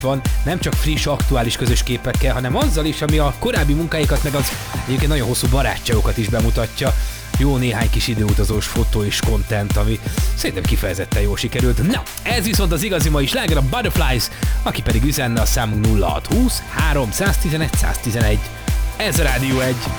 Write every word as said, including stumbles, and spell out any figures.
van, nem csak friss, aktuális közös képekkel, hanem azzal is, ami a korábbi munkáikat, meg az egyébként nagyon hosszú barátságokat is bemutatja. Jó néhány kis időutazós fotó és content, ami szerintem kifejezetten jól sikerült. Na, ez viszont az igazi mai sláger, a Butterflies, aki pedig üzenne a számunk nulla hat húsz három tizenegy száz tizenegy. Ez a Rádió egy.